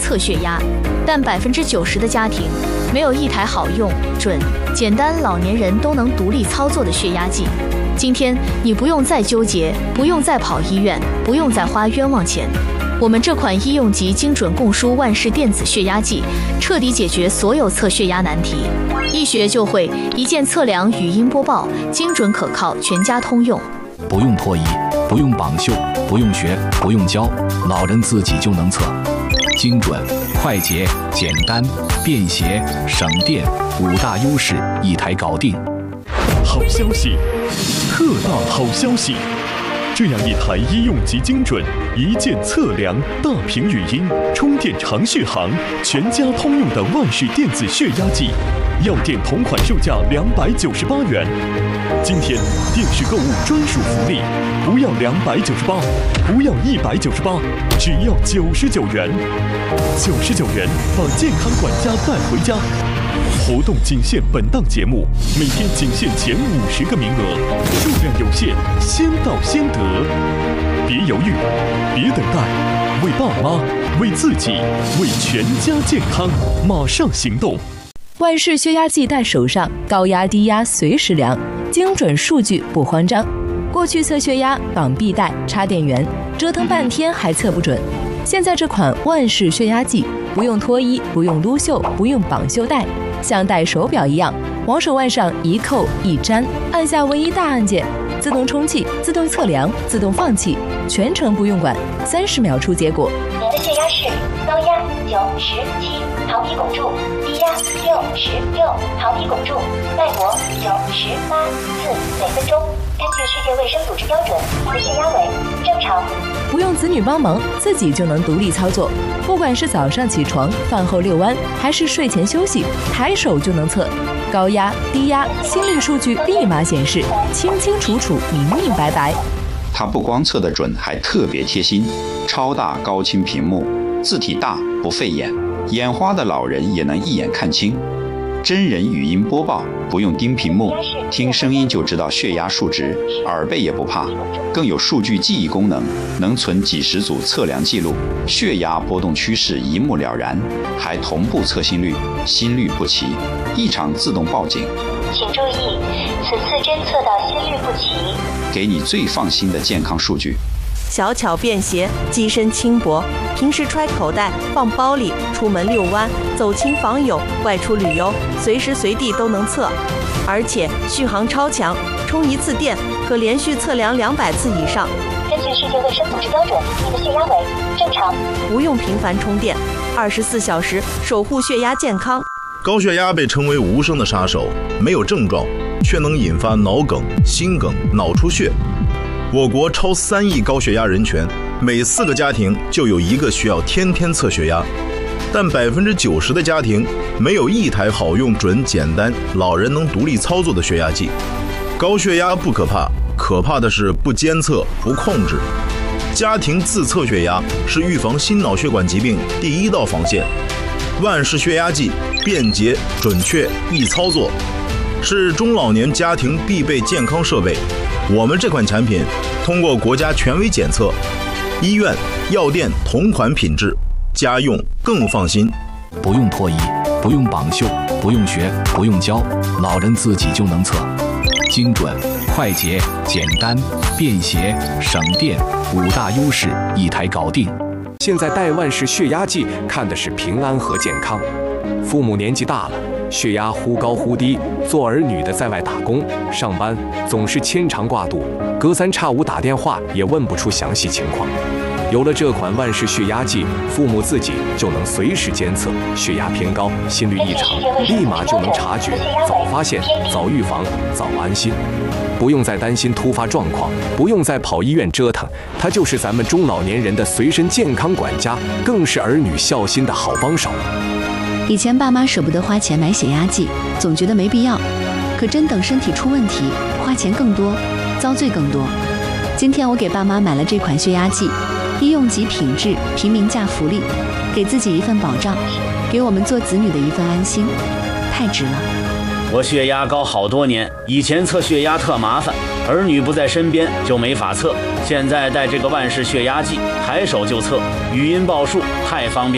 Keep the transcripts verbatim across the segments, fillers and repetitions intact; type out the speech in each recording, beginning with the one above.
测血压，但百分之九十的家庭没有一台好用、准、简单、老年人都能独立操作的血压计。今天你不用再纠结，不用再跑医院，不用再花冤枉钱。我们这款医用级精准供输万氏电子血压计，彻底解决所有测血压难题。一学就会，一键测量，语音播报，精准可靠，全家通用。 不用脱衣，不用绑袖，不用学，不用教，老人自己就能测。精准、快捷、简单、便携、省电，五大优势一台搞定。 好消息，特大好消息！这样一台医用级精准、一键测量、大屏语音、充电长续航、全家通用的万氏电子血压计，药店同款售价两百九十八元。今天电视购物专属福利，不要两百九十八，不要一百九十八，只要九十九元。九十九元把健康管家带回家。活动仅限本档节目，每天仅限前五十个名额，数量有限，先到先得。别犹豫，别等待，为爸妈、为自己、为全家健康，马上行动！ 万氏血压计带手上，高压低压随时量，精准数据不慌张。过去测血压绑臂带、插电源，折腾半天还测不准。现在这款万氏血压计，不用脱衣，不用撸袖，不用绑袖带，像戴手表一样，往手腕上一扣一粘，按下唯一大按键，自动充气、自动测量、自动放气，全程不用管，三十秒出结果。 您的血压是高压九十七毫米汞柱，低压六十六毫米汞柱，脉搏九十八次每分钟。根据世界卫生组织标准，您的血压为正常。 不用子女帮忙，自己就能独立操作。不管是早上起床、饭后遛弯，还是睡前休息，抬手就能测。高压、低压、心率数据立马显示，清清楚楚、明明白白。 它不光测得准，还特别贴心，超大高清屏幕，字体大不费眼，眼花的老人也能一眼看清。真人语音播报，不用盯屏幕，听声音就知道血压数值，耳背也不怕。更有数据记忆功能，能存几十组测量记录，血压波动趋势一目了然，还同步测心率，心率不齐，异常自动报警。 请注意，此次侦测到心率不齐， 给你最放心的健康数据。 小巧便携，机身轻薄，平时揣口袋、放包里，出门遛弯、走亲访友、外出旅游，随时随地都能测。而且续航超强，充一次电可连续测量两百次以上。 根据世界卫生组织标准，你的血压为正常， 不用频繁充电，二十四小时守护血压健康。 高血压被称为无声的杀手，没有症状，却能引发脑梗、心梗、脑出血。我国超三亿高血压人群，每四个家庭就有一个需要天天测血压，但百分之九十的家庭没有一台好用、准、简单、老人能独立操作的血压计。高血压不可怕，可怕的是不监测、不控制。家庭自测血压是预防心脑血管疾病第一道防线。万氏血压计便捷、准确、易操作，是中老年家庭必备健康设备。我们这款产品通过国家权威检测，医院、药店同款品质，家用更放心。 不用脱衣，不用绑袖，不用学，不用教，老人自己就能测。精准、快捷、简单、便携、省电，五大优势一台搞定。 现在戴万氏血压计看的是平安和健康。父母年纪大了，血压忽高忽低，做儿女的在外打工上班总是牵肠挂肚，隔三差五打电话也问不出详细情况。有了这款万氏血压计，父母自己就能随时监测血压偏高、心率异常，立马就能察觉，早发现、早预防、早安心。不用再担心突发状况，不用再跑医院折腾，它就是咱们中老年人的随身健康管家，更是儿女孝心的好帮手。 以前爸妈舍不得花钱买血压计，总觉得没必要，可真等身体出问题，花钱更多，遭罪更多。今天我给爸妈买了这款血压计，医用级品质，平民价福利，给自己一份保障，给我们做子女的一份安心，太值了。 我血压高好多年，以前测血压特麻烦，儿女不在身边就没法测。现在带这个万氏血压计，抬手就测，语音报数，太方便了。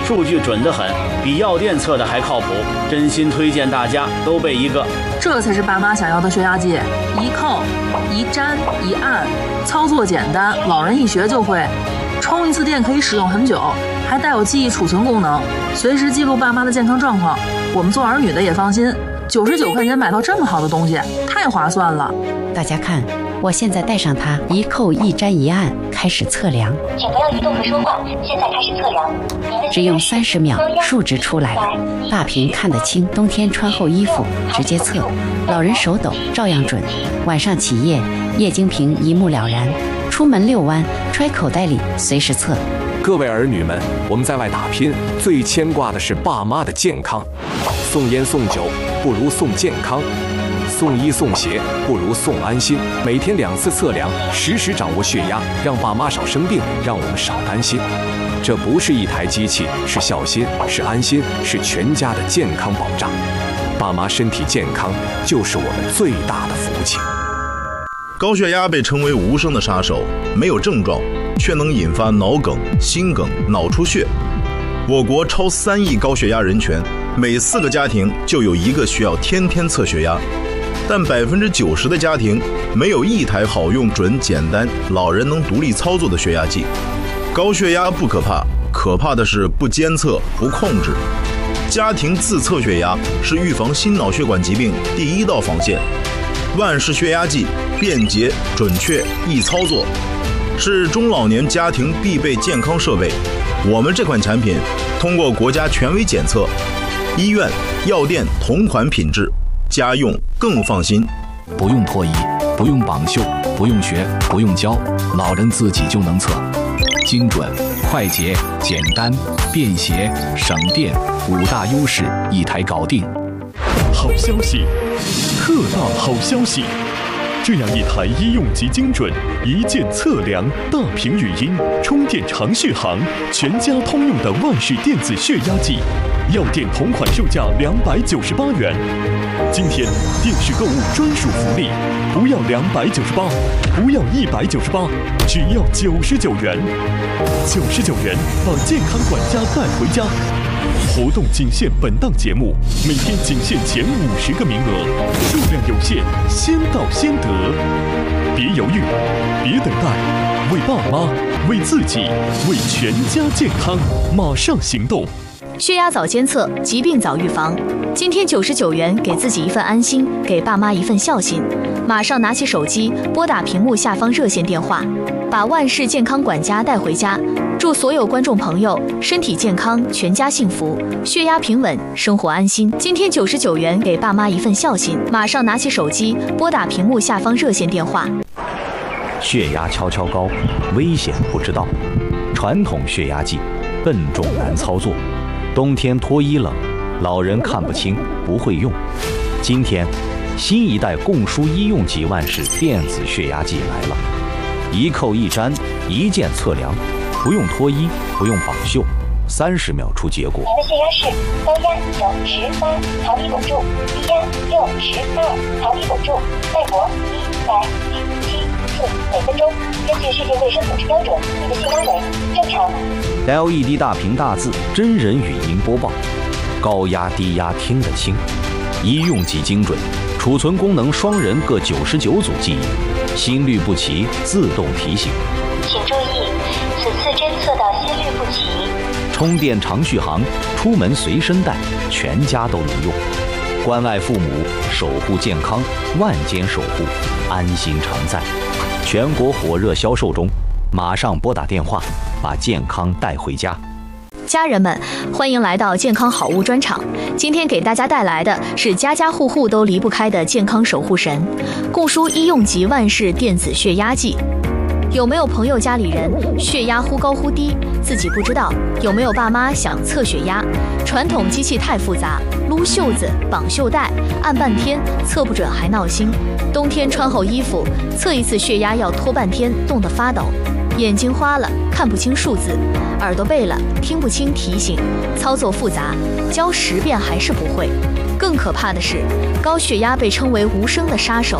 数据准得很，比药店测的还靠谱，真心推荐大家都备一个。 这才是爸妈想要的血压计，一扣、一粘、一按，操作简单，老人一学就会。充一次电可以使用很久，还带有记忆储存功能，随时记录爸妈的健康状况。我们做儿女的也放心，九十九块钱买到这么好的东西，太划算了。 大家看，我现在带上它，一扣一粘一按，开始测量。 请不要移动和说话，现在开始测量。 只用三十秒，数值出来了，大屏看得清。冬天穿厚衣服直接测，老人手抖照样准。晚上起夜，液晶屏一目了然。出门遛弯，揣口袋里随时测。 各位儿女们，我们在外打拼，最牵挂的是爸妈的健康。送烟送酒不如送健康，送衣送鞋不如送安心。每天两次测量，实时掌握血压，让爸妈少生病，让我们少担心。这不是一台机器，是孝心，是安心，是全家的健康保障。爸妈身体健康，就是我们最大的福气。 高血压被称为无声的杀手，没有症状，却能引发脑梗、心梗、脑出血。我国超三亿高血压人群，每四个家庭就有一个需要天天测血压，但百分之九十的家庭没有一台好用、准、简单、老人能独立操作的血压计。高血压不可怕，可怕的是不监测、不控制。家庭自测血压是预防心脑血管疾病第一道防线。万氏血压计便捷、准确、易操作，是中老年家庭必备健康设备。我们这款产品通过国家权威检测，医院、药店同款品质，家用更放心。 不用脱衣，不用绑绣，不用学，不用教，老人自己就能测。精准、快捷、简单、便携、省电，五大优势一台搞定。 好消息，特大好消息！这样一台医用级精准、一键测量、大屏语音、充电长续航、全家通用的万氏电子血压计，药店同款售价两百九十八元。今天电视购物专属福利，不要两百九十八，不要一百九十八，只要九十九元。九十九元把健康管家带回家。活动仅限本档节目，每天仅限前五十个名额，数量有限，先到先得。别犹豫，别等待，为爸妈，为自己，为全家健康，马上行动！ 血压早监测，疾病早预防。今天九十九元，给自己一份安心，给爸妈一份孝心。马上拿起手机，拨打屏幕下方热线电话，把万氏健康管家带回家。祝所有观众朋友身体健康，全家幸福，血压平稳，生活安心。今天九十九元，给爸妈一份孝心。马上拿起手机，拨打屏幕下方热线电话。 血压悄悄高，危险不知道。传统血压计笨重难操作，冬天脱衣冷，老人看不清不会用。今天新一代共输医用级万氏电子血压计来了，一扣一粘，一键测量，不用脱衣，不用绑绣，三十秒出结果。 您的血压是高压九十八，桃皮汞柱；低压六十二，桃皮汞柱。脉搏一百七七次每分钟。根据世界卫生组织标准，你的血压为正常。 L E D 大屏大字，真人语音播报，高压低压听得清，医用级精准，储存功能双人各九十九组记忆，心率不齐自动提醒。 请注意，此次侦测到心率不齐。 充电长续航，出门随身带，全家都能用。关爱父母，守护健康，万间守护，安心常在。全国火热销售中，马上拨打电话，把健康带回家。 家人们，欢迎来到健康好物专场。今天给大家带来的是家家户户都离不开的健康守护神——共输医用级万氏电子血压计。有没有朋友家里人血压忽高忽低，自己不知道？有没有爸妈想测血压？传统机器太复杂，撸袖子、绑袖带，按半天测不准还闹心。冬天穿厚衣服，测一次血压要拖半天，冻得发抖。眼睛花了，看不清数字；耳朵背了，听不清提醒。操作复杂，教十遍还是不会。更可怕的是，高血压被称为无声的杀手。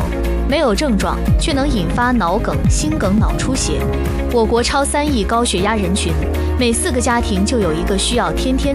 没有症状却能引发脑梗、心梗、脑出血。我国超三亿高血压人群，每四个家庭就有一个需要天天